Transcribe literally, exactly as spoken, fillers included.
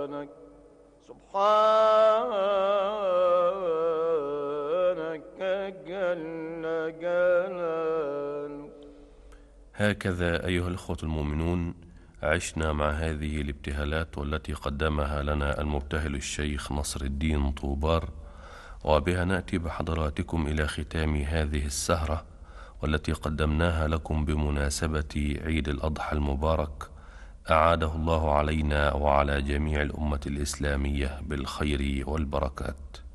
سبحانك جل جلالك. هكذا أيها الأخوة المؤمنون عشنا مع هذه الابتهالات والتي قدمها لنا المبتهل الشيخ نصر الدين طوبار، وبها نأتي بحضراتكم إلى ختام هذه السهرة والتي قدمناها لكم بمناسبة عيد الأضحى المبارك، أعاده الله علينا وعلى جميع الأمة الإسلامية بالخير والبركات.